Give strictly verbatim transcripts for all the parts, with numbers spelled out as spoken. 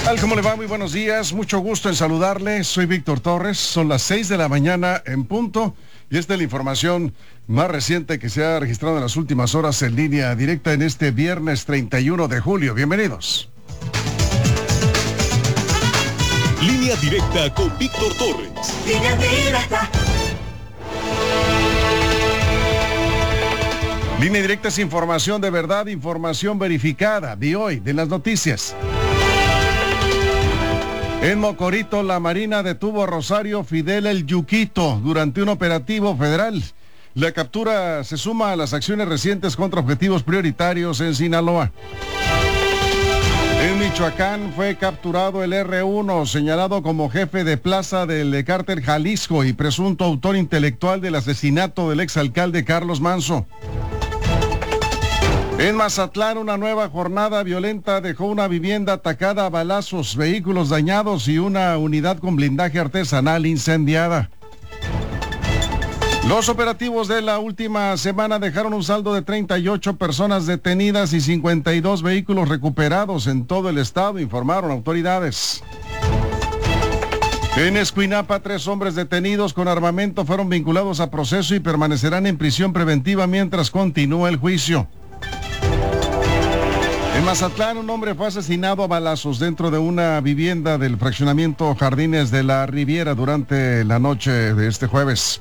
tal? ¿Cómo le va? Muy buenos días, mucho gusto en saludarle. Soy Víctor Torres, son las seis de la mañana en punto y esta es la información más reciente que se ha registrado en las últimas horas en línea directa en este viernes treinta y uno de julio. Bienvenidos. Línea directa con Víctor Torres. Línea directa. Línea directa es información de verdad, información verificada de hoy, de las noticias. En Mocorito, la Marina detuvo a Rosario Fidel el Yuquito durante un operativo federal. La captura se suma a las acciones recientes contra objetivos prioritarios en Sinaloa. En Michoacán fue capturado el erre uno, señalado como jefe de plaza del cártel Jalisco y presunto autor intelectual del asesinato del exalcalde Carlos Manso. En Mazatlán, una nueva jornada violenta dejó una vivienda atacada a balazos, vehículos dañados y una unidad con blindaje artesanal incendiada. Los operativos de la última semana dejaron un saldo de treinta y ocho personas detenidas y cincuenta y dos vehículos recuperados en todo el estado, informaron autoridades. En Escuinapa, tres hombres detenidos con armamento fueron vinculados a proceso y permanecerán en prisión preventiva mientras continúa el juicio. En Mazatlán, un hombre fue asesinado a balazos dentro de una vivienda del fraccionamiento Jardines de la Riviera durante la noche de este jueves.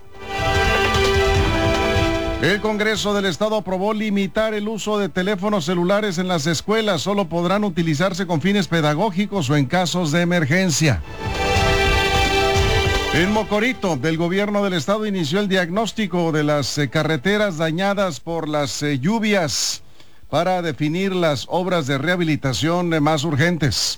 El Congreso del Estado aprobó limitar el uso de teléfonos celulares en las escuelas. Solo podrán utilizarse con fines pedagógicos o en casos de emergencia. En Mocorito, del gobierno del estado inició el diagnóstico de las eh, carreteras dañadas por las eh, lluvias para definir las obras de rehabilitación eh, más urgentes.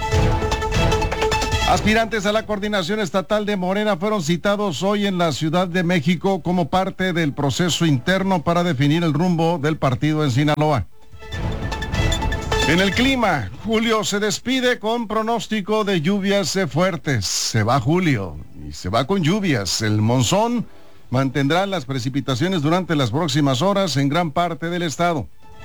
Aspirantes a la coordinación estatal de Morena fueron citados hoy en la Ciudad de México como parte del proceso interno para definir el rumbo del partido en Sinaloa. En el clima, Julio se despide con pronóstico de lluvias fuertes. Se va Julio y se va con lluvias. El monzón mantendrá las precipitaciones durante las próximas horas en gran parte del estado.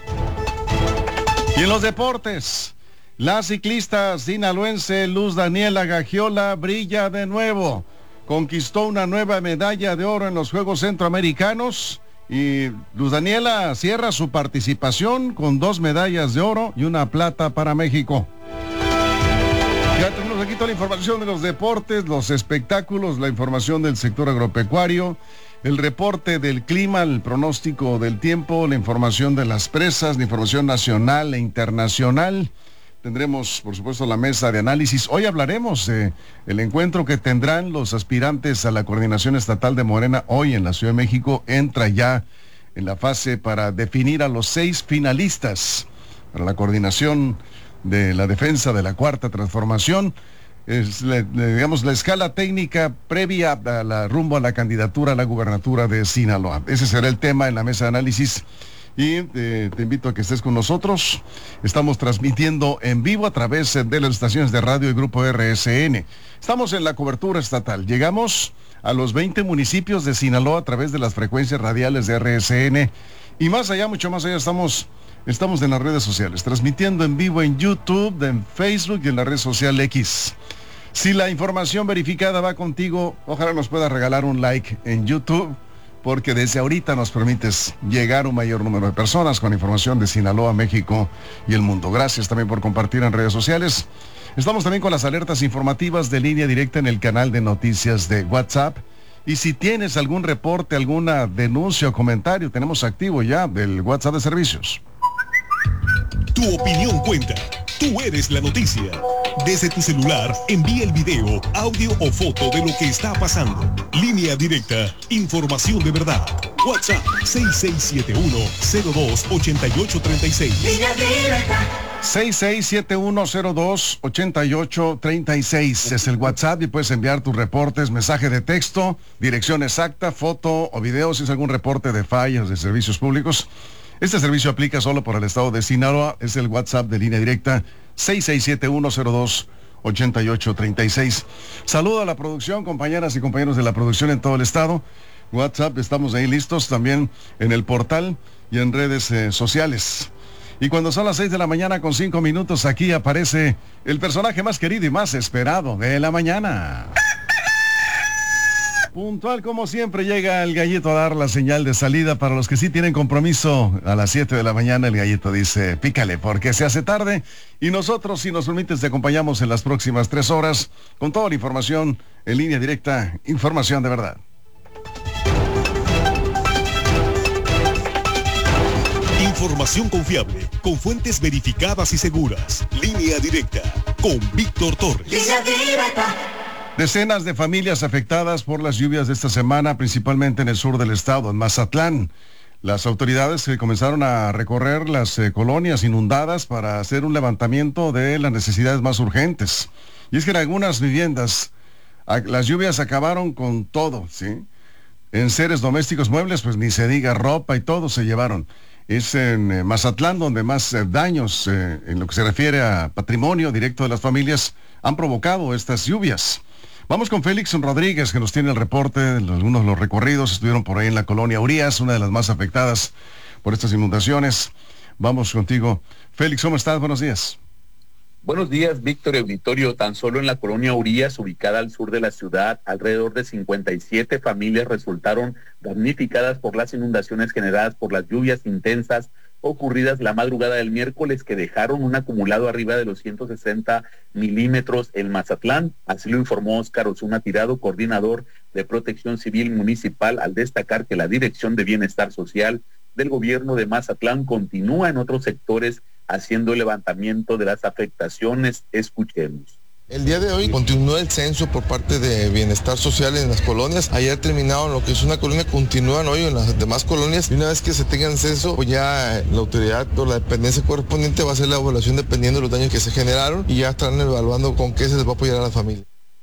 Y en los deportes, la ciclista sinaloense Luz Daniela Gagiola brilla de nuevo. Conquistó una nueva medalla de oro en los Juegos Centroamericanos. Y Luz Daniela cierra su participación con dos medallas de oro y una plata para México. Ya tenemos aquí toda la información de los deportes, los espectáculos, la información del sector agropecuario, el reporte del clima, el pronóstico del tiempo, la información de las presas, la información nacional e internacional. Tendremos, por supuesto, la mesa de análisis. Hoy hablaremos de el encuentro que tendrán los aspirantes a la coordinación estatal de Morena hoy en la Ciudad de México. Entra ya en la fase para definir a los seis finalistas para la coordinación de la defensa de la Cuarta Transformación. Es, le, le, digamos, la escala técnica previa a la rumbo a la candidatura a la gubernatura de Sinaloa. Ese será el tema en la mesa de análisis. Y eh, te invito a que estés con nosotros. Estamos transmitiendo en vivo a través de las estaciones de radio del Grupo erre ese ene. Estamos en la cobertura estatal. Llegamos a los veinte municipios de Sinaloa a través de las frecuencias radiales de erre ese ene. Y más allá, mucho más allá, estamos, estamos en las redes sociales, transmitiendo en vivo en YouTube, en Facebook y en la red social X. Si la información verificada va contigo, ojalá nos puedas regalar un like en YouTube, porque desde ahorita nos permites llegar a un mayor número de personas con información de Sinaloa, México y el mundo. Gracias también por compartir en redes sociales. Estamos también con las alertas informativas de línea directa en el canal de noticias de WhatsApp. Y si tienes algún reporte, alguna denuncia o comentario, tenemos activo ya del WhatsApp de servicios. Tu opinión cuenta. Tú eres la noticia. Desde tu celular, envía el video, audio o foto de lo que está pasando. Línea directa, información de verdad. WhatsApp seis seis siete uno cero dos ocho ocho tres seis. Línea directa. seis seis siete uno cero dos ocho ocho tres seis es el WhatsApp y puedes enviar tus reportes, mensaje de texto, dirección exacta, foto o video si es algún reporte de fallas de servicios públicos. Este servicio aplica solo para el estado de Sinaloa. Es el WhatsApp de línea directa seis seis siete uno cero dos ocho ocho tres seis. Saludo a la producción, compañeras y compañeros de la producción en todo el estado. WhatsApp, estamos ahí listos también en el portal y en redes eh, sociales. Y cuando son las seis de la mañana con cinco minutos, aquí aparece el personaje más querido y más esperado de la mañana. Puntual como siempre llega el gallito a dar la señal de salida. Para los que sí tienen compromiso, a las siete de la mañana el gallito dice, pícale porque se hace tarde. Y nosotros, si nos permites, te acompañamos en las próximas tres horas con toda la información en línea directa, información de verdad. Información confiable, con fuentes verificadas y seguras. Línea directa, con Víctor Torres. Línea directa. Decenas de familias afectadas por las lluvias de esta semana, principalmente en el sur del estado, en Mazatlán. Las autoridades eh, comenzaron a recorrer las eh, colonias inundadas para hacer un levantamiento de las necesidades más urgentes. Y es que en algunas viviendas a, las lluvias acabaron con todo, ¿sí? En seres domésticos, muebles, pues ni se diga, ropa y todo se llevaron. Es en eh, Mazatlán donde más eh, daños eh, en lo que se refiere a patrimonio directo de las familias han provocado estas lluvias. Vamos con Félix Rodríguez, que nos tiene el reporte de algunos de los recorridos. Estuvieron por ahí en la colonia Urias, una de las más afectadas por estas inundaciones. Vamos contigo. Félix, ¿cómo estás? Buenos días. Buenos días, Víctor Auditorio. Tan solo en la colonia Urias, ubicada al sur de la ciudad, alrededor de cincuenta y siete familias resultaron damnificadas por las inundaciones generadas por las lluvias intensas ocurridas la madrugada del miércoles, que dejaron un acumulado arriba de los ciento sesenta milímetros en Mazatlán. Así lo informó Óscar Osuna Tirado, coordinador de Protección Civil Municipal, al destacar que la Dirección de Bienestar Social del gobierno de Mazatlán continúa en otros sectores haciendo el levantamiento de las afectaciones. Escuchemos. El día de hoy continuó el censo por parte de Bienestar Social en las colonias. Ayer terminaron lo que es una colonia, continúan hoy en las demás colonias. Y una vez que se tengan censo, pues ya la autoridad o la dependencia correspondiente va a hacer la evaluación dependiendo de los daños que se generaron y ya están evaluando con qué se les va a apoyar a la familia.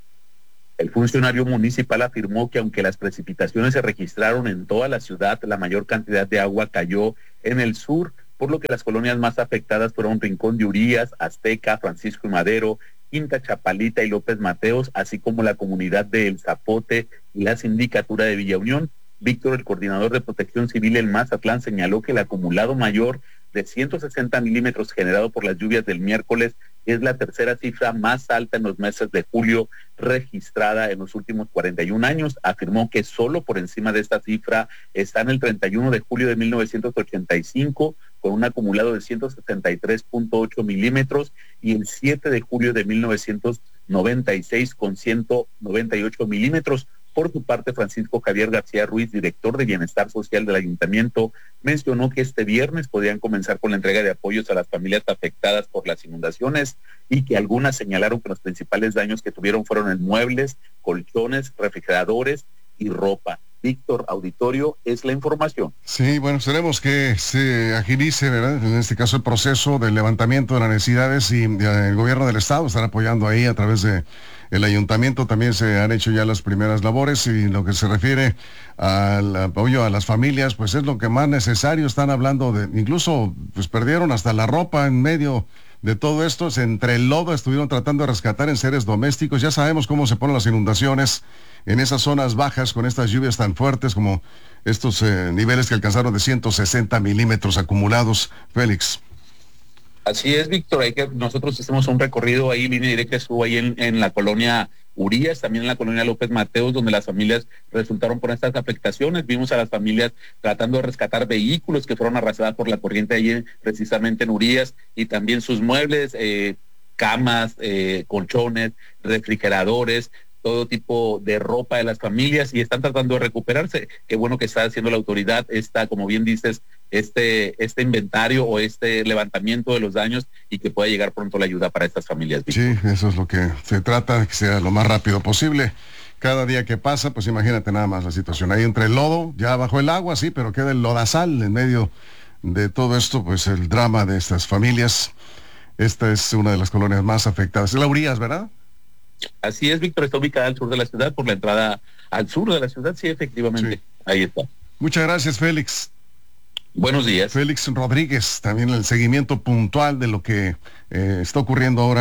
El funcionario municipal afirmó que aunque las precipitaciones se registraron en toda la ciudad, la mayor cantidad de agua cayó en el sur, por lo que las colonias más afectadas fueron Rincón de Urias, Azteca, Francisco y Madero, Quinta Chapalita y López Mateos, así como la comunidad de El Zapote y la sindicatura de Villa Unión. Víctor, el coordinador de Protección Civil en Mazatlán, señaló que el acumulado mayor de ciento sesenta milímetros generado por las lluvias del miércoles es la tercera cifra más alta en los meses de julio registrada en los últimos cuarenta y un años. Afirmó que solo por encima de esta cifra está en el treinta y uno de julio de mil novecientos ochenta y cinco, con un acumulado de ciento setenta y tres punto ocho milímetros, y el siete de julio de mil novecientos noventa y seis con ciento noventa y ocho milímetros. Por su parte, Francisco Javier García Ruiz, director de Bienestar Social del Ayuntamiento, mencionó que este viernes podrían comenzar con la entrega de apoyos a las familias afectadas por las inundaciones y que algunas señalaron que los principales daños que tuvieron fueron en muebles, colchones, refrigeradores y ropa. Víctor, auditorio, es la información. Sí, bueno, esperemos que se agilice, ¿verdad? En este caso el proceso del levantamiento de las necesidades, y el gobierno del estado estará apoyando ahí a través de el ayuntamiento. También se han hecho ya las primeras labores, y lo que se refiere al apoyo a las familias, pues es lo que más necesario. Están hablando de, incluso pues perdieron hasta la ropa en medio de todo esto. Entre el lodo estuvieron tratando de rescatar en seres domésticos. Ya sabemos cómo se ponen las inundaciones en esas zonas bajas con estas lluvias tan fuertes como estos eh, niveles que alcanzaron de ciento sesenta milímetros acumulados. Félix. Así es, Víctor. Hay que, nosotros hicimos un recorrido ahí, línea directa, estuvo ahí en, en la colonia Urias, también en la colonia López Mateos, donde las familias resultaron por estas afectaciones. Vimos a las familias tratando de rescatar vehículos que fueron arrasados por la corriente ahí precisamente en Urias, y también sus muebles, eh, camas, eh, colchones, refrigeradores, todo tipo de ropa de las familias, y están tratando de recuperarse. Qué bueno que está haciendo la autoridad esta, como bien dices, este este inventario o este levantamiento de los daños, y que pueda llegar pronto la ayuda para estas familias. Sí, eso es lo que se trata, que sea lo más rápido posible. Cada día que pasa, pues imagínate nada más la situación. Ahí entre el lodo, ya bajo el agua, sí, pero queda el lodazal en medio de todo esto, pues el drama de estas familias. Esta es una de las colonias más afectadas. Es la Urias, ¿verdad? Así es, Víctor, está ubicada al sur de la ciudad, por la entrada al sur de la ciudad, sí, efectivamente, sí. Ahí está. Muchas gracias, Félix. Buenos días. Félix Rodríguez, también el seguimiento puntual de lo que eh, está ocurriendo ahora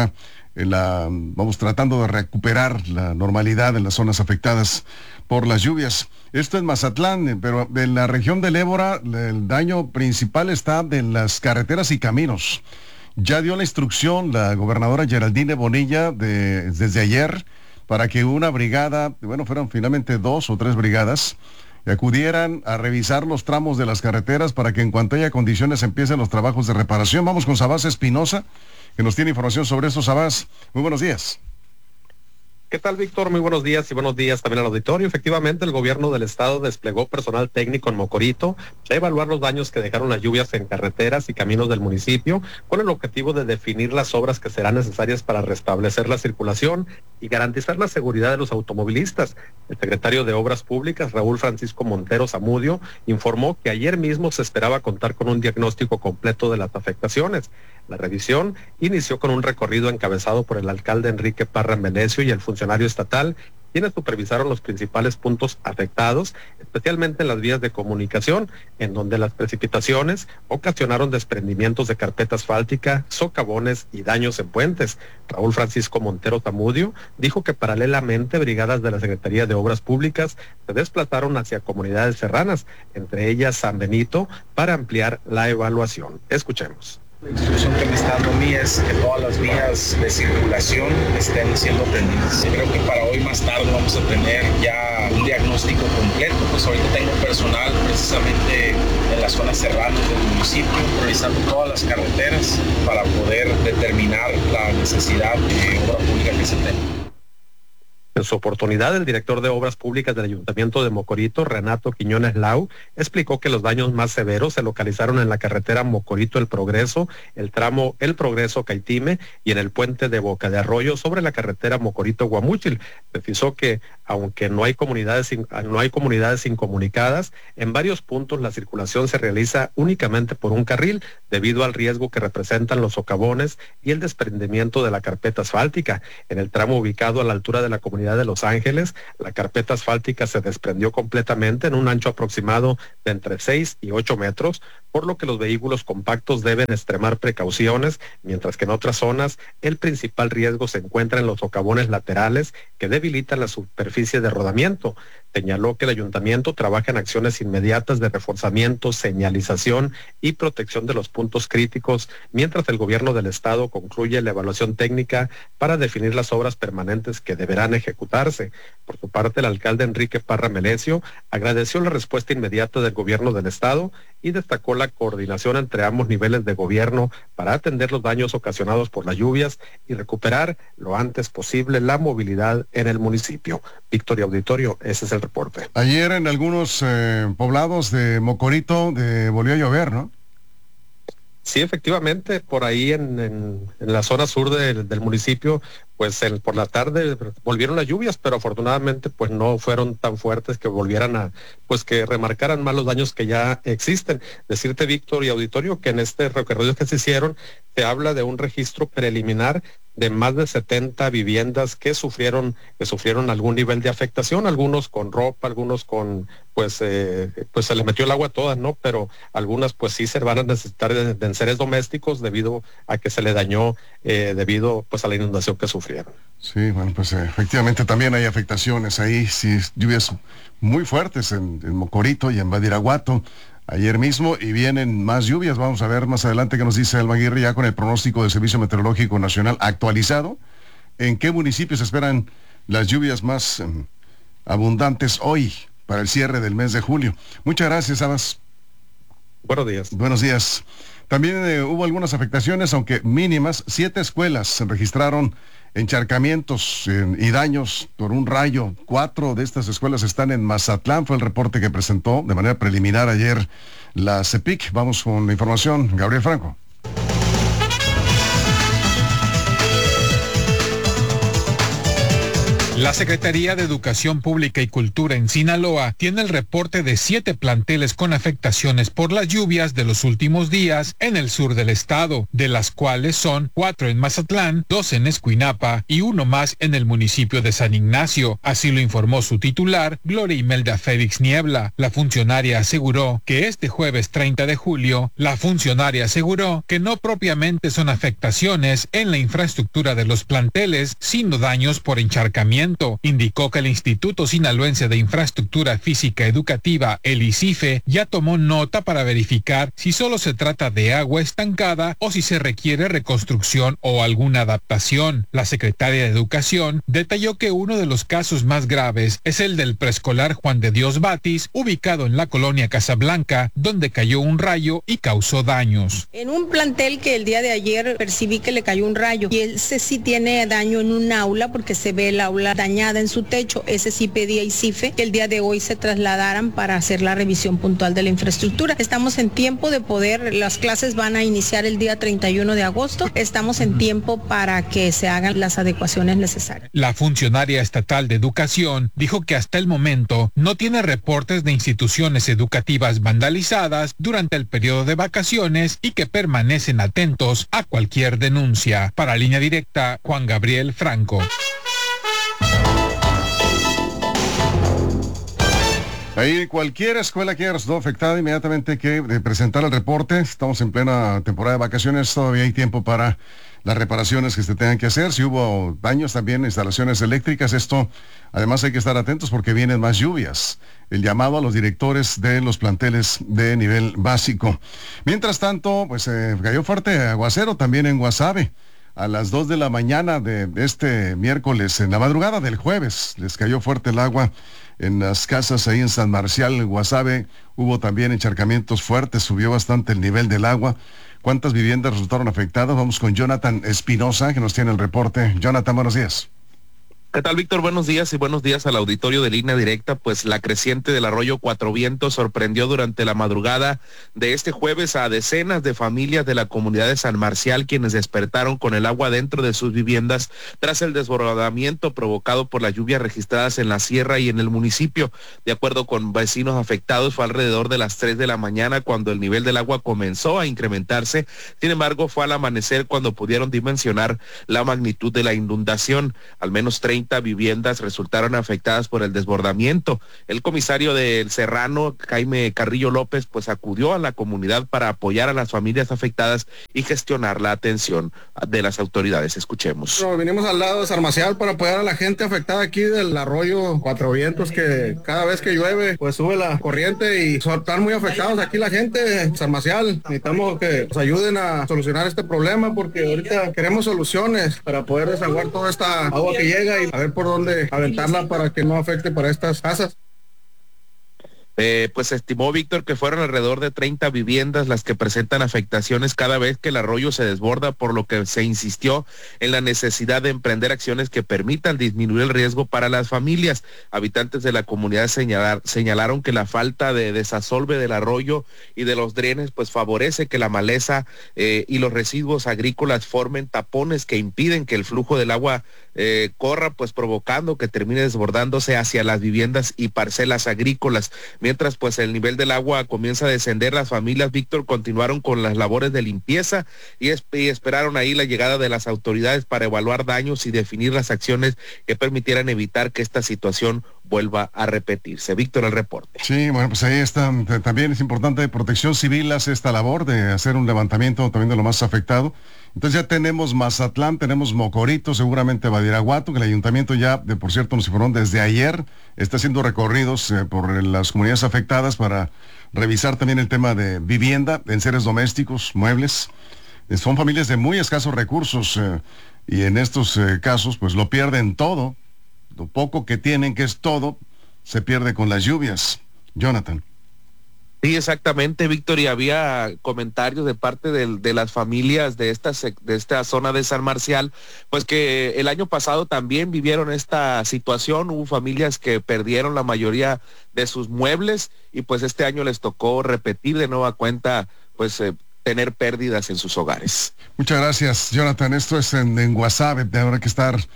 en la, vamos tratando de recuperar la normalidad en las zonas afectadas por las lluvias. Esto es Mazatlán, pero en la región del Ébora el daño principal está de las carreteras y caminos. Ya dio la instrucción la gobernadora Geraldine Bonilla de, desde ayer para que una brigada, bueno, fueron finalmente dos o tres brigadas, acudieran a revisar los tramos de las carreteras para que en cuanto haya condiciones empiecen los trabajos de reparación. Vamos con Sabás Espinosa, que nos tiene información sobre esto. Sabás, muy buenos días. ¿Qué tal, Víctor? Muy buenos días y buenos días también al auditorio. Efectivamente, el gobierno del estado desplegó personal técnico en Mocorito para evaluar los daños que dejaron las lluvias en carreteras y caminos del municipio, con el objetivo de definir las obras que serán necesarias para restablecer la circulación y garantizar la seguridad de los automovilistas. El secretario de Obras Públicas, Raúl Francisco Montero Zamudio, informó que ayer mismo se esperaba contar con un diagnóstico completo de las afectaciones. La revisión inició con un recorrido encabezado por el alcalde Enrique Parra Menecio y el funcionario estatal, quienes supervisaron los principales puntos afectados, especialmente en las vías de comunicación, en donde las precipitaciones ocasionaron desprendimientos de carpeta asfáltica, socavones y daños en puentes. Raúl Francisco Montero Zamudio dijo que paralelamente brigadas de la Secretaría de Obras Públicas se desplazaron hacia comunidades serranas, entre ellas San Benito, para ampliar la evaluación. Escuchemos. La instrucción que me está dando a mí es que todas las vías de circulación estén siendo atendidas. Creo que para hoy más tarde vamos a tener ya un diagnóstico completo. Pues ahorita tengo personal precisamente en las zonas serranas del municipio, revisando todas las carreteras para poder determinar la necesidad de obra pública que se tenga. En su oportunidad, el director de Obras Públicas del Ayuntamiento de Mocorito, Renato Quiñones Lau, explicó que los daños más severos se localizaron en la carretera Mocorito El Progreso, el tramo El Progreso Caitime y en el puente de Boca de Arroyo sobre la carretera Mocorito Guamúchil. Precisó que, aunque no hay comunidades no hay comunidades incomunicadas, en varios puntos la circulación se realiza únicamente por un carril debido al riesgo que representan los socavones y el desprendimiento de la carpeta asfáltica. En el tramo ubicado a la altura de la comunidad de Los Ángeles, la carpeta asfáltica se desprendió completamente en un ancho aproximado de entre seis y ocho metros, por lo que los vehículos compactos deben extremar precauciones, mientras que en otras zonas el principal riesgo se encuentra en los socavones laterales que debilitan la superficie de rodamiento. Señaló que el ayuntamiento trabaja en acciones inmediatas de reforzamiento, señalización y protección de los puntos críticos, mientras el gobierno del estado concluye la evaluación técnica para definir las obras permanentes que deberán ejecutarse. Por su parte, el alcalde Enrique Parra Menecio agradeció la respuesta inmediata del gobierno del estado y destacó la coordinación entre ambos niveles de gobierno para atender los daños ocasionados por las lluvias y recuperar lo antes posible la movilidad en el municipio. Victoria Auditorio, ese es el reporte. Ayer en algunos eh, poblados de Mocorito de, volvió a llover, ¿no? Sí, efectivamente, por ahí en, en, en la zona sur de, del municipio, pues el, por la tarde volvieron las lluvias, pero afortunadamente pues no fueron tan fuertes que volvieran a, pues que remarcaran más los daños que ya existen. Decirte, Víctor y auditorio, que en este recorrido que se hicieron, se habla de un registro preliminar de más de setenta viviendas que sufrieron que sufrieron algún nivel de afectación, algunos con ropa, algunos con pues eh, pues se les metió el agua a todas, ¿no? Pero algunas pues sí se van a necesitar de, de enseres domésticos debido a que se le dañó eh, debido pues a la inundación que sufrieron. Sí, bueno, pues eh, efectivamente también hay afectaciones ahí, sí, lluvias muy fuertes en, en Mocorito y en Badiraguato ayer mismo, y vienen más lluvias. Vamos a ver más adelante qué nos dice Alma Aguirre ya con el pronóstico del Servicio Meteorológico Nacional actualizado. ¿En qué municipios esperan las lluvias más um, abundantes hoy para el cierre del mes de julio? Muchas gracias, Sabás. Buenos días. Buenos días. También eh, hubo algunas afectaciones, aunque mínimas. Siete escuelas se registraron encharcamientos eh, y daños por un rayo. Cuatro de estas escuelas están en Mazatlán, fue el reporte que presentó de manera preliminar ayer la CEPIC. Vamos con la información, Gabriel Franco. La Secretaría de Educación Pública y Cultura en Sinaloa tiene el reporte de siete planteles con afectaciones por las lluvias de los últimos días en el sur del estado, de las cuales son cuatro en Mazatlán, dos en Escuinapa y uno más en el municipio de San Ignacio. Así lo informó su titular, Gloria Imelda Félix Niebla. La funcionaria aseguró que este jueves treinta de julio, la funcionaria aseguró que no propiamente son afectaciones en la infraestructura de los planteles, sino daños por encharcamiento. Indicó que el Instituto Sinaloense de Infraestructura Física Educativa, el ICIFE, ya tomó nota para verificar si solo se trata de agua estancada o si se requiere reconstrucción o alguna adaptación. La secretaria de Educación detalló que uno de los casos más graves es el del preescolar Juan de Dios Batis, ubicado en la colonia Casablanca, donde cayó un rayo y causó daños. En un plantel que el día de ayer percibí que le cayó un rayo, y ese sí tiene daño en un aula porque se ve el aula dañada en su techo. Ese sí pedía ICIFE que el día de hoy se trasladaran para hacer la revisión puntual de la infraestructura. Estamos en tiempo de poder, las clases van a iniciar el día treinta y uno de agosto, estamos en tiempo para que se hagan las adecuaciones necesarias. La funcionaria estatal de Educación dijo que hasta el momento no tiene reportes de instituciones educativas vandalizadas durante el periodo de vacaciones y que permanecen atentos a cualquier denuncia. Para Línea Directa, Juan Gabriel Franco. Ahí cualquier escuela que haya resultado afectada, inmediatamente hay que presentar el reporte. Estamos en plena temporada de vacaciones, todavía hay tiempo para las reparaciones que se tengan que hacer. Si hubo daños también, instalaciones eléctricas, esto además hay que estar atentos porque vienen más lluvias. El llamado a los directores de los planteles de nivel básico. Mientras tanto, pues eh, cayó fuerte aguacero también en Guasave. A las dos de la mañana de este miércoles, en la madrugada del jueves, les cayó fuerte el agua en las casas ahí en San Marcial, en Guasave. Hubo también encharcamientos fuertes, subió bastante el nivel del agua. ¿Cuántas viviendas resultaron afectadas? Vamos con Jonathan Espinosa, que nos tiene el reporte. Jonathan, buenos días. ¿Qué tal, Víctor? Buenos días y buenos días al auditorio de Línea Directa. Pues la creciente del arroyo Cuatro Vientos sorprendió durante la madrugada de este jueves a decenas de familias de la comunidad de San Marcial, quienes despertaron con el agua dentro de sus viviendas tras el desbordamiento provocado por las lluvias registradas en la sierra y en el municipio. De acuerdo con vecinos afectados, fue alrededor de las tres de la mañana cuando el nivel del agua comenzó a incrementarse. Sin embargo, fue al amanecer cuando pudieron dimensionar la magnitud de la inundación. Al menos treinta viviendas resultaron afectadas por el desbordamiento. El comisario del Serrano, Jaime Carrillo López, pues acudió a la comunidad para apoyar a las familias afectadas y gestionar la atención de las autoridades. Escuchemos. Bueno, vinimos al lado de San Marcial para apoyar a la gente afectada aquí del arroyo Cuatro Vientos, que cada vez que llueve pues sube la corriente y están muy afectados aquí la gente. San Marcial, necesitamos que nos ayuden a solucionar este problema porque ahorita queremos soluciones para poder desaguar toda esta agua que llega y a ver por dónde aventarla para que no afecte para estas casas. Eh, pues estimó Víctor que fueron alrededor de treinta viviendas las que presentan afectaciones cada vez que el arroyo se desborda, por lo que se insistió en la necesidad de emprender acciones que permitan disminuir el riesgo para las familias. Habitantes de la comunidad señalar, señalaron que la falta de desasolve del arroyo y de los drenes pues favorece que la maleza eh, y los residuos agrícolas formen tapones que impiden que el flujo del agua eh, corra, pues provocando que termine desbordándose hacia las viviendas y parcelas agrícolas. Mientras pues el nivel del agua comienza a descender, las familias, Víctor, continuaron con las labores de limpieza y, es, y esperaron ahí la llegada de las autoridades para evaluar daños y definir las acciones que permitieran evitar que esta situación vuelva a repetirse. Víctor, el reporte. Sí, bueno, pues ahí está. También es importante, Protección Civil hace esta labor de hacer un levantamiento también de lo más afectado. Entonces ya tenemos Mazatlán, tenemos Mocorito, seguramente Badiraguato, que el ayuntamiento ya, de por cierto, nos informó desde ayer, está haciendo recorridos eh, por las comunidades afectadas para revisar también el tema de vivienda, enseres domésticos, muebles. Eh, son familias de muy escasos recursos eh, y en estos eh, casos pues lo pierden todo. Lo poco que tienen, que es todo, se pierde con las lluvias. Jonathan. Sí, exactamente, Víctor, y había comentarios de parte de, de las familias de esta, de esta zona de San Marcial, pues que el año pasado también vivieron esta situación. Hubo familias que perdieron la mayoría de sus muebles y pues este año les tocó repetir de nueva cuenta, pues eh, tener pérdidas en sus hogares. Muchas gracias, Jonathan. Esto es en, en Guasave, habrá que estar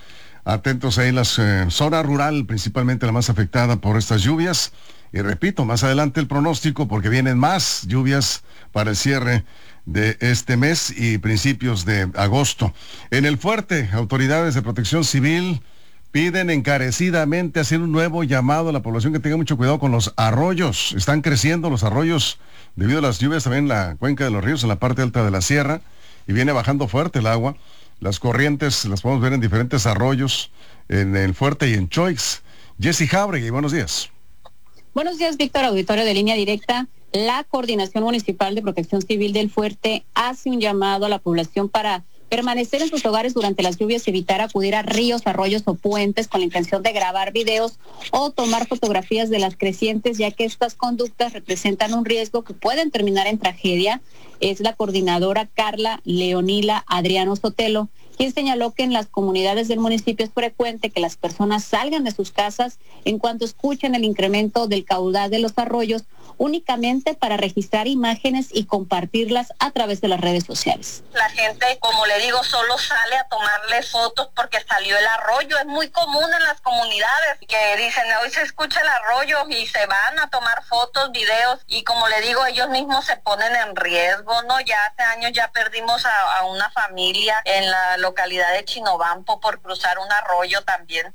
Atentos ahí en la eh, zona rural, principalmente la más afectada por estas lluvias. Y repito, más adelante el pronóstico, porque vienen más lluvias para el cierre de este mes y principios de agosto. En el Fuerte, autoridades de protección civil piden encarecidamente hacer un nuevo llamado a la población que tenga mucho cuidado con los arroyos. Están creciendo los arroyos debido a las lluvias también en la cuenca de los ríos, en la parte alta de la sierra, y viene bajando fuerte el agua. Las corrientes las podemos ver en diferentes arroyos, en el Fuerte y en Choix. Jessy Jauregui, buenos días. Buenos días, Víctor, auditorio de Línea Directa. La Coordinación Municipal de Protección Civil del Fuerte hace un llamado a la población para permanecer en sus hogares durante las lluvias y evitar acudir a ríos, arroyos o puentes con la intención de grabar videos o tomar fotografías de las crecientes, ya que estas conductas representan un riesgo que pueden terminar en tragedia. Es la coordinadora Carla Leonila Adriano Sotelo, quien señaló que en las comunidades del municipio es frecuente que las personas salgan de sus casas en cuanto escuchen el incremento del caudal de los arroyos, únicamente para registrar imágenes y compartirlas a través de las redes sociales. La gente, como le digo, solo sale a tomarle fotos porque salió el arroyo. Es muy común en las comunidades que dicen, hoy se escucha el arroyo, y se van a tomar fotos, videos, y como le digo, ellos mismos se ponen en riesgo, ¿no? Ya hace años ya perdimos a, a una familia en la localidad de Chinobampo por cruzar un arroyo también.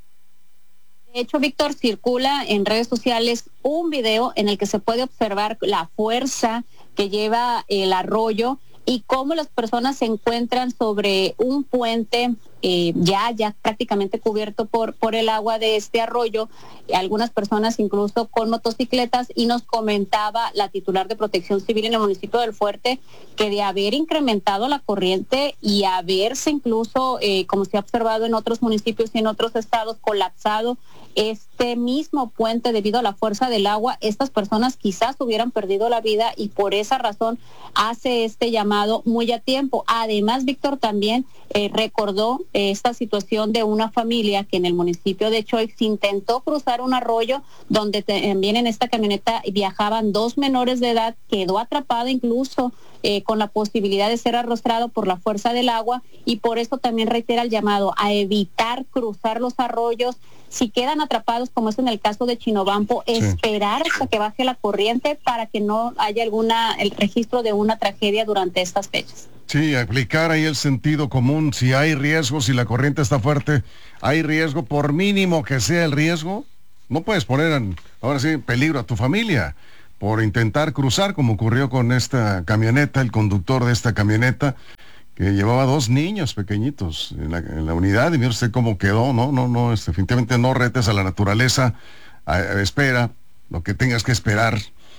De hecho, Víctor, circula en redes sociales un video en el que se puede observar la fuerza que lleva el arroyo y cómo las personas se encuentran sobre un puente eh, ya, ya prácticamente cubierto por, por el agua de este arroyo, algunas personas incluso con motocicletas, y nos comentaba la titular de Protección Civil en el municipio del Fuerte que de haber incrementado la corriente y haberse incluso, eh, como se ha observado en otros municipios y en otros estados, colapsado este mismo puente debido a la fuerza del agua, estas personas quizás hubieran perdido la vida, y por esa razón hace este llamado muy a tiempo. Además, Víctor, también eh, recordó eh, esta situación de una familia que en el municipio de Choix intentó cruzar un arroyo donde también en esta camioneta viajaban dos menores de edad, quedó atrapada incluso eh, con la posibilidad de ser arrastrado por la fuerza del agua, y por eso también reitera el llamado a evitar cruzar los arroyos. Si quedan atrapados, como es en el caso de Chinobampo, sí, esperar hasta que baje la corriente para que no haya alguna el registro de una tragedia durante estas fechas. Sí, aplicar ahí el sentido común. Si hay riesgo, si la corriente está fuerte, hay riesgo, por mínimo que sea el riesgo, no puedes poner en, ahora sí, en peligro a tu familia por intentar cruzar, como ocurrió con esta camioneta, el conductor de esta camioneta, que llevaba dos niños pequeñitos en la, en la unidad, y mire usted cómo quedó. No, no, no, es, definitivamente no retes a la naturaleza, a, a, espera lo que tengas que esperar,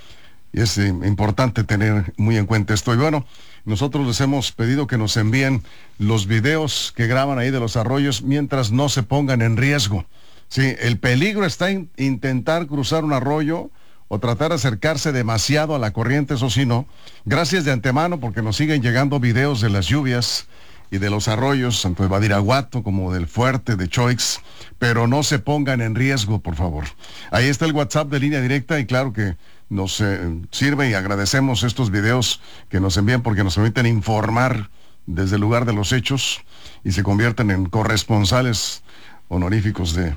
y es eh, importante tener muy en cuenta esto. Y bueno, nosotros les hemos pedido que nos envíen los videos que graban ahí de los arroyos mientras no se pongan en riesgo. Sí, el peligro está en intentar cruzar un arroyo o tratar de acercarse demasiado a la corriente, eso sí no. Gracias de antemano, porque nos siguen llegando videos de las lluvias y de los arroyos, tanto de Badiraguato como del Fuerte, de Choix, pero no se pongan en riesgo, por favor. Ahí está el WhatsApp de Línea Directa, y claro que nos eh, sirve, y agradecemos estos videos que nos envían porque nos permiten informar desde el lugar de los hechos y se convierten en corresponsales honoríficos de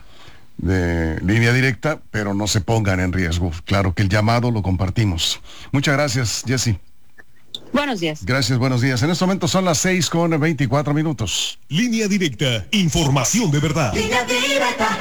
de Línea Directa, pero no se pongan en riesgo. Claro que el llamado lo compartimos. Muchas gracias, Jessy. Buenos días. Gracias, buenos días. En este momento son las seis con veinticuatro minutos. Línea Directa, información de verdad. Línea Directa.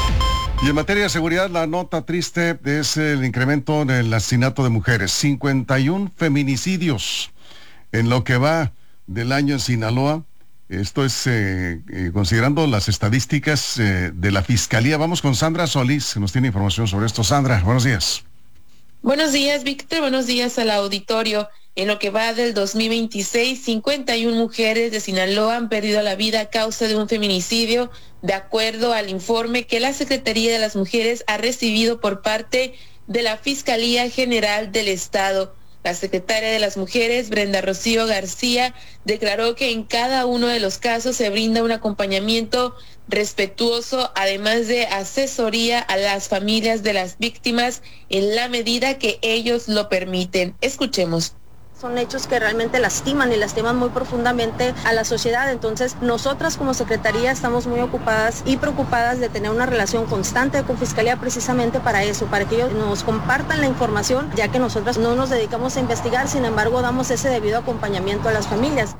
Y en materia de seguridad, la nota triste es el incremento en el asesinato de mujeres. cincuenta y uno feminicidios en lo que va del año en Sinaloa. Esto es eh, eh, considerando las estadísticas eh, de la Fiscalía. Vamos con Sandra Solís, que nos tiene información sobre esto. Sandra, buenos días. Buenos días, Víctor. Buenos días al auditorio. En lo que va del dos mil veintiséis, cincuenta y una mujeres de Sinaloa han perdido la vida a causa de un feminicidio, de acuerdo al informe que la Secretaría de las Mujeres ha recibido por parte de la Fiscalía General del Estado. La secretaria de las Mujeres, Brenda Rocío García, declaró que en cada uno de los casos se brinda un acompañamiento respetuoso, además de asesoría a las familias de las víctimas en la medida que ellos lo permiten. Escuchemos. Son hechos que realmente lastiman y lastiman muy profundamente a la sociedad. Entonces, nosotras como Secretaría estamos muy ocupadas y preocupadas de tener una relación constante con Fiscalía precisamente para eso, para que ellos nos compartan la información, ya que nosotras no nos dedicamos a investigar, sin embargo, damos ese debido acompañamiento a las familias.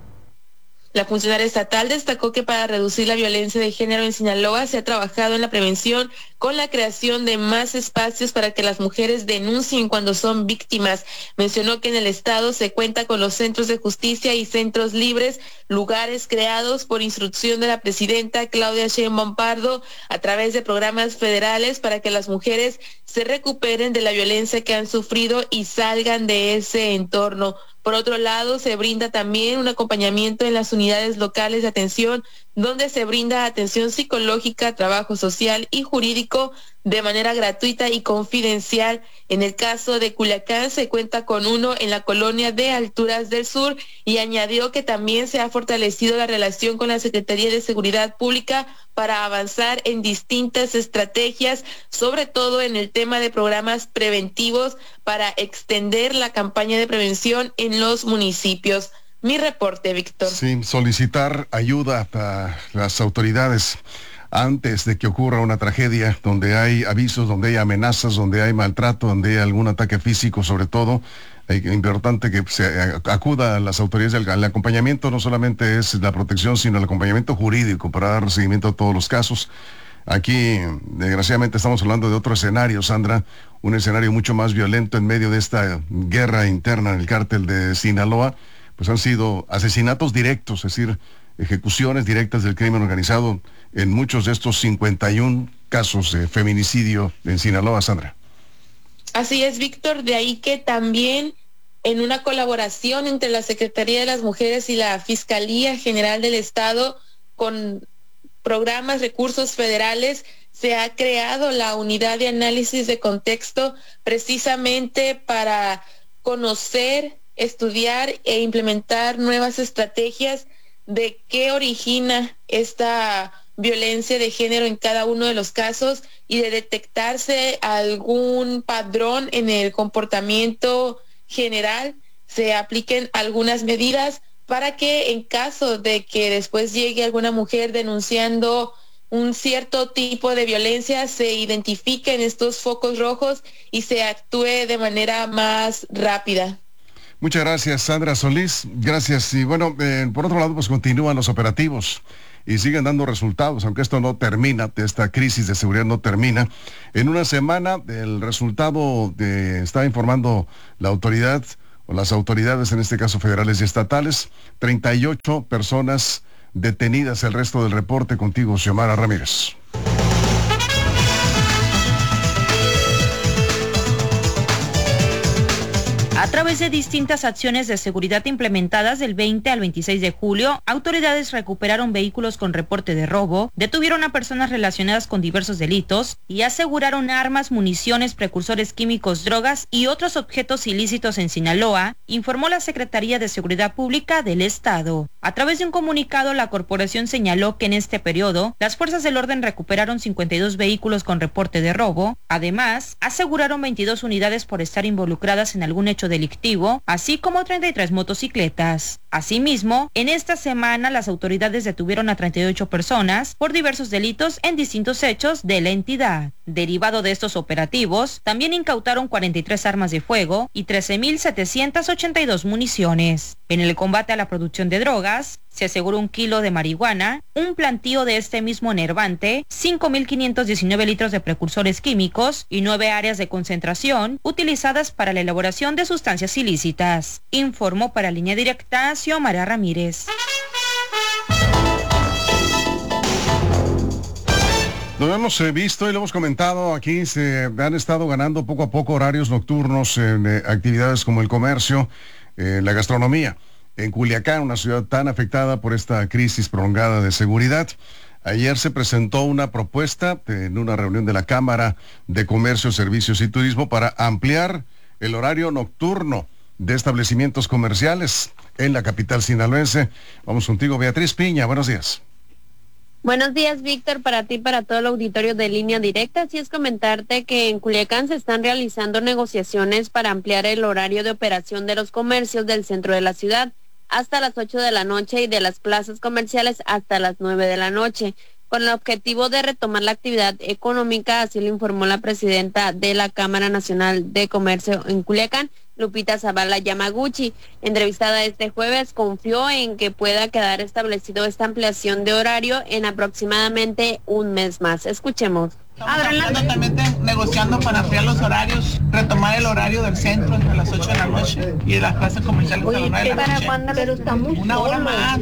La funcionaria estatal destacó que para reducir la violencia de género en Sinaloa se ha trabajado en la prevención con la creación de más espacios para que las mujeres denuncien cuando son víctimas. Mencionó que en el estado se cuenta con los centros de justicia y centros libres, lugares creados por instrucción de la presidenta Claudia Sheinbaum Pardo a través de programas federales para que las mujeres se recuperen de la violencia que han sufrido y salgan de ese entorno. Por otro lado, se brinda también un acompañamiento en las unidades locales de atención, donde se brinda atención psicológica, trabajo social y jurídico de manera gratuita y confidencial. En el caso de Culiacán se cuenta con uno en la colonia de Alturas del Sur y añadió que también se ha fortalecido la relación con la Secretaría de Seguridad Pública para avanzar en distintas estrategias, sobre todo en el tema de programas preventivos para extender la campaña de prevención en los municipios. Mi reporte, Víctor. Sí, solicitar ayuda a las autoridades antes de que ocurra una tragedia, donde hay avisos, donde hay amenazas, donde hay maltrato, donde hay algún ataque físico, sobre todo. Es importante que se acuda a las autoridades. El acompañamiento no solamente es la protección, sino el acompañamiento jurídico para dar seguimiento a todos los casos. Aquí, desgraciadamente, estamos hablando de otro escenario, Sandra, un escenario mucho más violento en medio de esta guerra interna en el cártel de Sinaloa. Pues han sido asesinatos directos, es decir, ejecuciones directas del crimen organizado en muchos de estos cincuenta y uno casos de feminicidio en Sinaloa, Sandra. Así es, Víctor, de ahí que también en una colaboración entre la Secretaría de las Mujeres y la Fiscalía General del Estado, con programas, recursos federales, se ha creado la unidad de análisis de contexto precisamente para conocer, estudiar e implementar nuevas estrategias de qué origina esta violencia de género en cada uno de los casos y de detectarse algún padrón en el comportamiento general, se apliquen algunas medidas para que en caso de que después llegue alguna mujer denunciando un cierto tipo de violencia, se identifiquen estos focos rojos y se actúe de manera más rápida. Muchas gracias, Sandra Solís. Gracias. Y bueno, eh, por otro lado, pues continúan los operativos y siguen dando resultados, aunque esto no termina, esta crisis de seguridad no termina. En una semana, el resultado de, está informando la autoridad, o las autoridades, en este caso federales y estatales, treinta y ocho personas detenidas. El resto del reporte contigo, Xiomara Ramírez. A través de distintas acciones de seguridad implementadas del veinte al veintiséis de julio, autoridades recuperaron vehículos con reporte de robo, detuvieron a personas relacionadas con diversos delitos y aseguraron armas, municiones, precursores químicos, drogas y otros objetos ilícitos en Sinaloa, informó la Secretaría de Seguridad Pública del Estado. A través de un comunicado, la corporación señaló que en este periodo, las fuerzas del orden recuperaron cincuenta y dos vehículos con reporte de robo. Además, aseguraron veintidós unidades por estar involucradas en algún hecho delictivo, así como treinta y tres motocicletas. Asimismo, en esta semana las autoridades detuvieron a treinta y ocho personas por diversos delitos en distintos hechos de la entidad. Derivado de estos operativos, también incautaron cuarenta y tres armas de fuego y trece mil setecientas ochenta y dos municiones. En el combate a la producción de drogas, se aseguró un kilo de marihuana, un plantío de este mismo enervante, cinco mil quinientos diecinueve litros de precursores químicos y nueve áreas de concentración utilizadas para la elaboración de sustancias ilícitas. Informó para Línea Directa Xiomara Ramírez. Lo hemos eh, visto y lo hemos comentado aquí, se han estado ganando poco a poco horarios nocturnos en eh, actividades como el comercio, eh, la gastronomía. En Culiacán, una ciudad tan afectada por esta crisis prolongada de seguridad, ayer se presentó una propuesta en una reunión de la Cámara de Comercio, Servicios y Turismo para ampliar el horario nocturno de establecimientos comerciales en la capital sinaloense. Vamos contigo, Beatriz Piña, buenos días. Buenos días, Víctor, para ti y para todo el auditorio de Línea Directa. Así es comentarte que en Culiacán se están realizando negociaciones para ampliar el horario de operación de los comercios del centro de la ciudad hasta las ocho de la noche y de las plazas comerciales hasta las nueve de la noche, con el objetivo de retomar la actividad económica, así lo informó la presidenta de la Cámara Nacional de Comercio en Culiacán, Lupita Zavala Yamaguchi. Entrevistada este jueves, confió en que pueda quedar establecido esta ampliación de horario en aproximadamente un mes más. Escuchemos. Estamos también negociando para ampliar los horarios, retomar el horario del centro a las ocho de la noche y de las plazas comerciales a las nueve de la noche. ¿Para pero estamos Una hora más.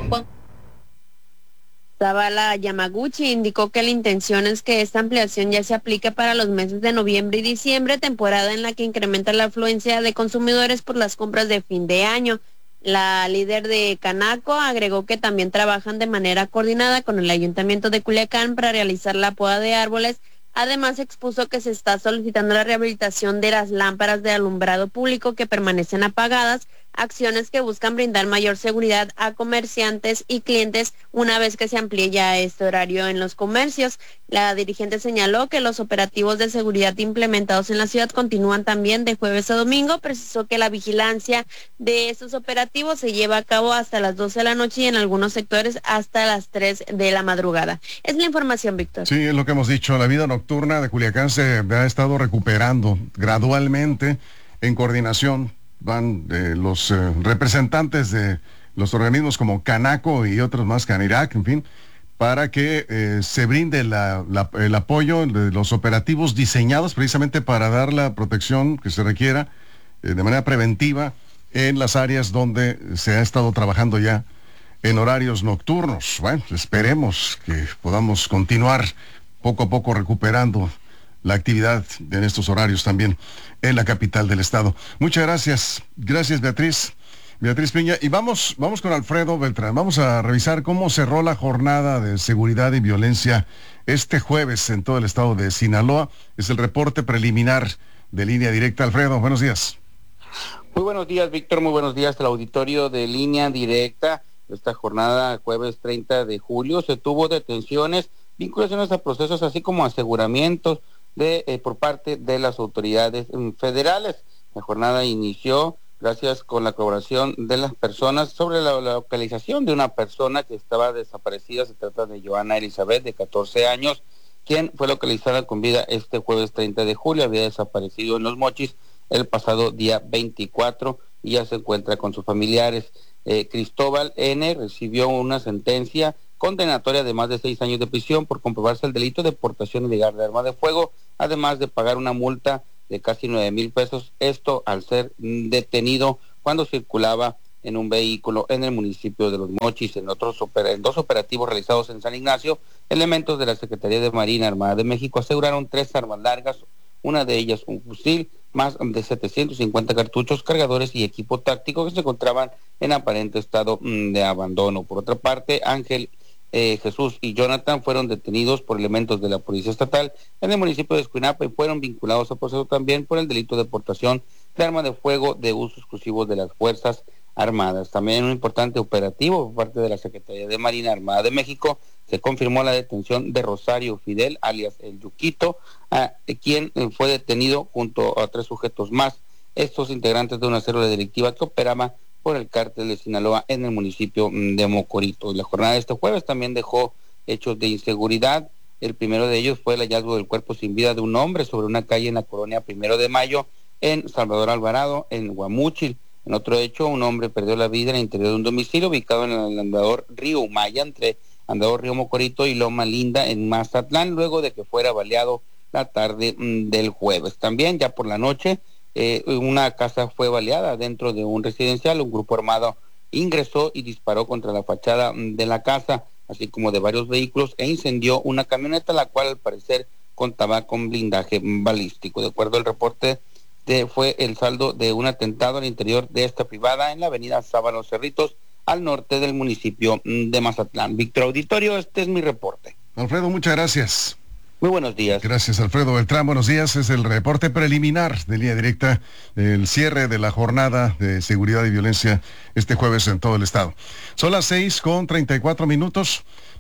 Zavala Yamaguchi indicó que la intención es que esta ampliación ya se aplique para los meses de noviembre y diciembre, temporada en la que incrementa la afluencia de consumidores por las compras de fin de año. La líder de Canaco agregó que también trabajan de manera coordinada con el Ayuntamiento de Culiacán para realizar la poda de árboles. Además, expuso que se está solicitando la rehabilitación de las lámparas de alumbrado público que permanecen apagadas, acciones que buscan brindar mayor seguridad a comerciantes y clientes una vez que se amplíe ya este horario en los comercios. La dirigente señaló que los operativos de seguridad implementados en la ciudad continúan también de jueves a domingo. Precisó que la vigilancia de estos operativos se lleva a cabo hasta las doce de la noche y en algunos sectores hasta las tres de la madrugada. Es la información, Víctor. Sí, es lo que hemos dicho. La vida nocturna de Culiacán se ha estado recuperando gradualmente en coordinación. Van eh, los eh, representantes de los organismos como Canaco y otros más, Canirac, en fin, para que eh, se brinde la, la, el apoyo de los operativos diseñados precisamente para dar la protección que se requiera eh, de manera preventiva en las áreas donde se ha estado trabajando ya en horarios nocturnos. Bueno, esperemos que podamos continuar poco a poco recuperando la actividad en estos horarios también en la capital del estado. Muchas gracias. Gracias, Beatriz. Beatriz Piña. Y vamos, vamos con Alfredo Beltrán. Vamos a revisar cómo cerró la jornada de seguridad y violencia este jueves en todo el estado de Sinaloa. Es el reporte preliminar de Línea Directa. Alfredo, buenos días. Muy buenos días, Víctor. Muy buenos días al auditorio de Línea Directa. Esta jornada, jueves treinta de julio, se tuvo detenciones, vinculaciones a procesos, así como aseguramientos de eh, por parte de las autoridades eh, federales. La jornada inició gracias con la colaboración de las personas sobre la, la localización de una persona que estaba desaparecida. Se trata de Joana Elizabeth, de catorce años, quien fue localizada con vida este jueves treinta de julio. Había desaparecido en Los Mochis el pasado día veinticuatro y ya se encuentra con sus familiares. Eh, Cristóbal N. recibió una sentencia condenatoria de más de seis años de prisión por comprobarse el delito de portación ilegal de arma de fuego, además de pagar una multa de casi nueve mil pesos, esto al ser detenido cuando circulaba en un vehículo en el municipio de Los Mochis. En otros en dos operativos realizados en San Ignacio, elementos de la Secretaría de Marina Armada de México aseguraron tres armas largas, una de ellas un fusil, más de setecientos cincuenta cartuchos, cargadores y equipo táctico que se encontraban en aparente estado de abandono. Por otra parte, Ángel Eh, Jesús y Jonathan fueron detenidos por elementos de la Policía Estatal en el municipio de Escuinapa y fueron vinculados a proceso también por el delito de portación de arma de fuego de uso exclusivo de las Fuerzas Armadas. También un importante operativo por parte de la Secretaría de Marina Armada de México se confirmó la detención de Rosario Fidel, alias El Yuquito, a, eh, quien eh, fue detenido junto a tres sujetos más, estos integrantes de una célula delictiva que operaba por el cártel de Sinaloa en el municipio de Mocorito. Y la jornada de este jueves también dejó hechos de inseguridad. El primero de ellos fue el hallazgo del cuerpo sin vida de un hombre sobre una calle en la colonia Primero de Mayo, en Salvador Alvarado, en Guamúchil. En otro hecho, un hombre perdió la vida en el interior de un domicilio ubicado en el andador Río Humaya, entre andador Río Mocorito y Loma Linda, en Mazatlán, luego de que fuera baleado la tarde mmm, del jueves. También, ya por la noche, Eh, una casa fue baleada dentro de un residencial. Un grupo armado ingresó y disparó contra la fachada de la casa, así como de varios vehículos, e incendió una camioneta, la cual al parecer contaba con blindaje balístico. De acuerdo al reporte, de, fue el saldo de un atentado al interior de esta privada en la avenida Sábalos Cerritos, al norte del municipio de Mazatlán. Víctor Auditorio, este es mi reporte. Alfredo, muchas gracias. Muy buenos días. Gracias, Alfredo Beltrán. Buenos días. Es el reporte preliminar de Línea Directa, el cierre de la jornada de seguridad y violencia este jueves en todo el estado. Son las seis con treinta y cuatro minutos.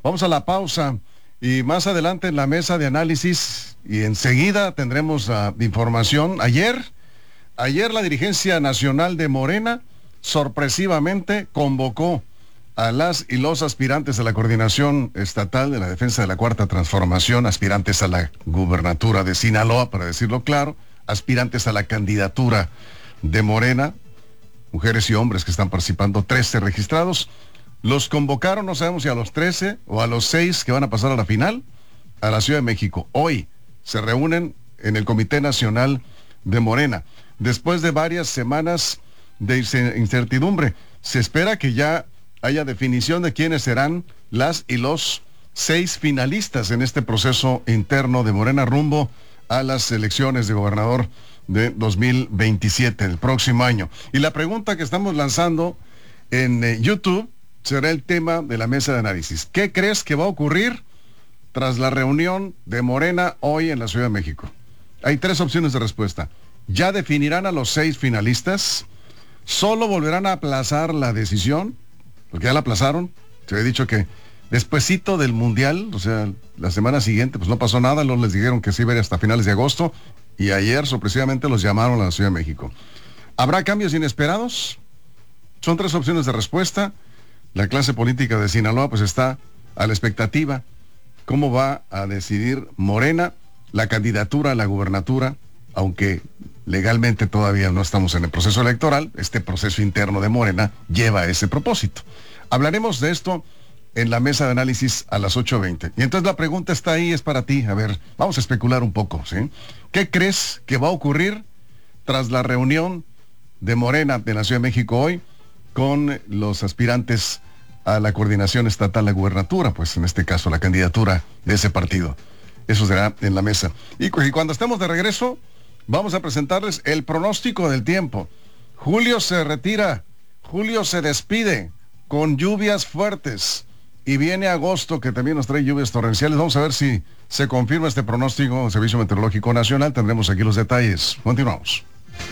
Vamos a la pausa y más adelante en la mesa de análisis y enseguida tendremos uh, información. Ayer, ayer la dirigencia nacional de Morena sorpresivamente convocó a las y los aspirantes a la coordinación estatal de la defensa de la Cuarta Transformación, aspirantes a la gubernatura de Sinaloa, para decirlo claro, aspirantes a la candidatura de Morena, mujeres y hombres que están participando, trece registrados. Los convocaron, no sabemos si a los trece o a los seis que van a pasar a la final, a la Ciudad de México. Hoy se reúnen en el Comité Nacional de Morena. Después de varias semanas de incertidumbre, se espera que ya haya definición de quiénes serán las y los seis finalistas en este proceso interno de Morena rumbo a las elecciones de gobernador de dos mil veintisiete, el próximo año. Y la pregunta que estamos lanzando en eh, YouTube será el tema de la mesa de análisis. ¿Qué crees que va a ocurrir tras la reunión de Morena hoy en la Ciudad de México? Hay tres opciones de respuesta. ¿Ya definirán a los seis finalistas? ¿Solo volverán a aplazar la decisión? Porque ya la aplazaron. Se había dicho que despuesito del Mundial, o sea, la semana siguiente, pues no pasó nada. Luego les dijeron que sí iba a ir hasta finales de agosto. Y ayer, sorpresivamente, los llamaron a la Ciudad de México. ¿Habrá cambios inesperados? Son tres opciones de respuesta. La clase política de Sinaloa, pues está a la expectativa. ¿Cómo va a decidir Morena la candidatura a la gubernatura? Aunque legalmente todavía no estamos en el proceso electoral, este proceso interno de Morena lleva a ese propósito. Hablaremos de esto en la mesa de análisis a las ocho veinte. Y entonces la pregunta está ahí, es para ti. A ver, vamos a especular un poco, ¿sí? ¿Qué crees que va a ocurrir tras la reunión de Morena de la Ciudad de México hoy con los aspirantes a la coordinación estatal, la gubernatura, pues en este caso la candidatura de ese partido? Eso será en la mesa. Y, y cuando estemos de regreso, vamos a presentarles el pronóstico del tiempo. Julio se retira, julio se despide con lluvias fuertes y viene agosto, que también nos trae lluvias torrenciales. Vamos a ver si se confirma este pronóstico del Servicio Meteorológico Nacional. Tendremos aquí los detalles. Continuamos.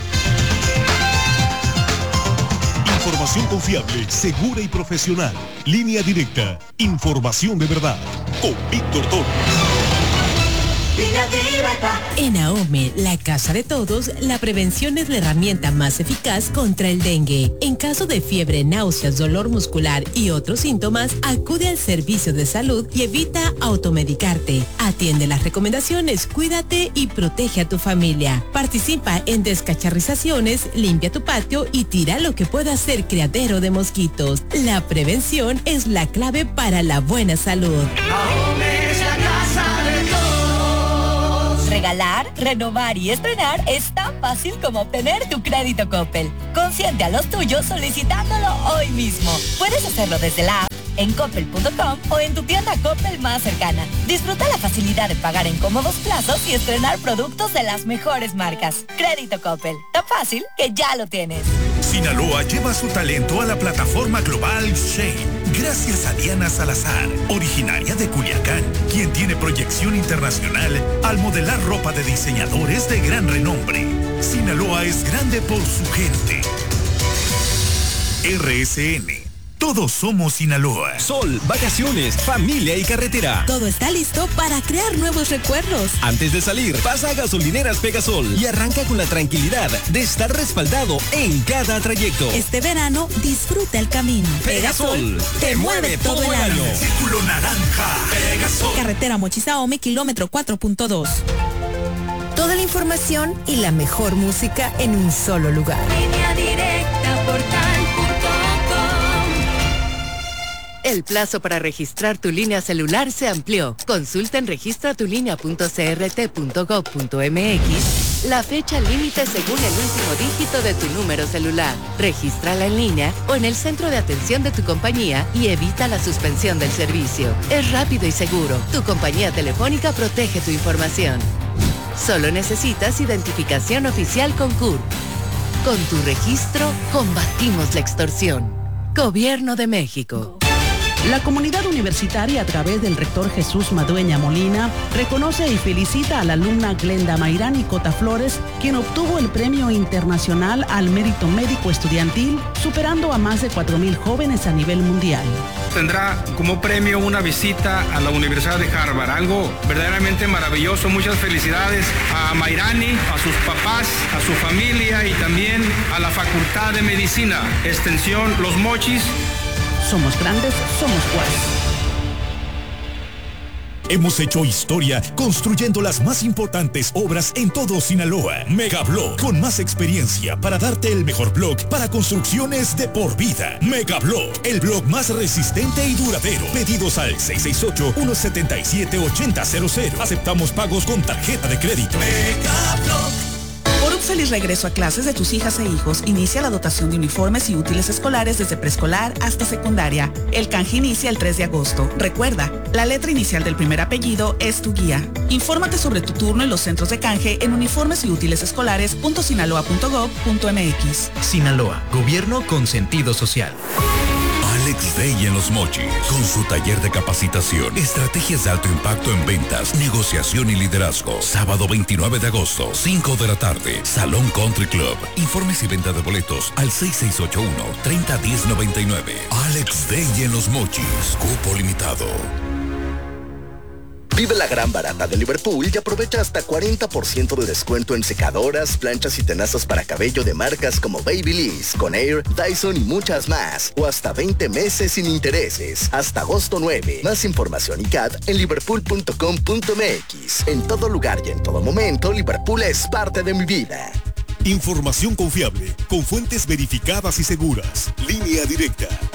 Información confiable, segura y profesional. Línea directa. Información de verdad. Con Víctor Torres. En AOME, la casa de todos, la prevención es la herramienta más eficaz contra el dengue. En caso de fiebre, náuseas, dolor muscular y otros síntomas, acude al servicio de salud y evita automedicarte. Atiende las recomendaciones, cuídate y protege a tu familia. Participa en descacharrizaciones, limpia tu patio y tira lo que pueda ser criadero de mosquitos. La prevención es la clave para la buena salud. AOME es la casa de todos. Regalar, renovar y estrenar es tan fácil como obtener tu crédito Coppel. Consiente a los tuyos solicitándolo hoy mismo. Puedes hacerlo desde la app, en coppel punto com o en tu tienda Coppel más cercana. Disfruta la facilidad de pagar en cómodos plazos y estrenar productos de las mejores marcas. Crédito Coppel, tan fácil que ya lo tienes. Sinaloa lleva su talento a la plataforma global Shane. Gracias a Diana Salazar, originaria de Culiacán, quien tiene proyección internacional al modelar ropa de diseñadores de gran renombre. Sinaloa es grande por su gente. R S N. Todos somos Sinaloa. Sol, vacaciones, familia y carretera. Todo está listo para crear nuevos recuerdos. Antes de salir, pasa a Gasolineras Pegasol y arranca con la tranquilidad de estar respaldado en cada trayecto. Este verano, disfruta el camino. Pegasol, te mueve todo el año. Círculo naranja, Pegasol. Carretera Mochizaome, kilómetro cuatro punto dos. Toda la información y la mejor música en un solo lugar. Línea directa, portal punto com. El plazo para registrar tu línea celular se amplió. Consulta en registra tu línea punto c r t punto gov punto m x la fecha límite según el último dígito de tu número celular. Regístrala en línea o en el centro de atención de tu compañía y evita la suspensión del servicio. Es rápido y seguro. Tu compañía telefónica protege tu información. Solo necesitas identificación oficial con C U R. Con tu registro, combatimos la extorsión. Gobierno de México. La comunidad universitaria, a través del rector Jesús Madueña Molina, reconoce y felicita a la alumna Glenda Mayrani Cota Flores, quien obtuvo el Premio Internacional al Mérito Médico Estudiantil, superando a más de cuatro mil jóvenes a nivel mundial. tendrá como premio una visita a la Universidad de Harvard, algo verdaderamente maravilloso. Muchas felicidades a Mayrani, a sus papás, a su familia y también a la Facultad de Medicina, Extensión Los Mochis. Somos grandes, somos Juárez. Hemos hecho historia construyendo las más importantes obras en todo Sinaloa. Megablog, con más experiencia para darte el mejor blog para construcciones de por vida. Megablog, el blog más resistente y duradero. Pedidos al seis seis ocho, uno siete siete, ocho cero cero cero. Aceptamos pagos con tarjeta de crédito. Megablog. Por un feliz regreso a clases de tus hijas e hijos, inicia la dotación de uniformes y útiles escolares desde preescolar hasta secundaria. El canje inicia el tres de agosto. Recuerda, la letra inicial del primer apellido es tu guía. Infórmate sobre tu turno en los centros de canje en uniformes y útiles escolares punto sinaloa punto gob punto mx. Sinaloa, gobierno con sentido social. Alex Day en Los Mochis, con su taller de capacitación, estrategias de alto impacto en ventas, negociación y liderazgo. Sábado veintinueve de agosto, cinco de la tarde, Salón Country Club. Informes y venta de boletos al seis seis ocho uno, tres cero uno cero nueve nueve. Alex Day en Los Mochis, cupo limitado. Vive la gran barata de Liverpool y aprovecha hasta cuarenta por ciento de descuento en secadoras, planchas y tenazas para cabello de marcas como Babyliss, Conair, Dyson y muchas más. O hasta veinte meses sin intereses. Hasta agosto nueve. Más información y C A D en liverpool punto com punto mx. En todo lugar y en todo momento, Liverpool es parte de mi vida. Información confiable, con fuentes verificadas y seguras. Línea Directa.